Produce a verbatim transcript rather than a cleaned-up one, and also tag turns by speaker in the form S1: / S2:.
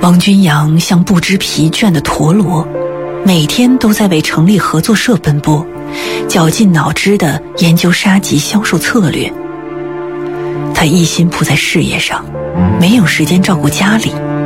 S1: 王君阳像不知疲倦的陀螺，每天都在为成立合作社奔波，绞尽脑汁地研究沙棘销售策略。他一心扑在事业上，没有时间照顾家里，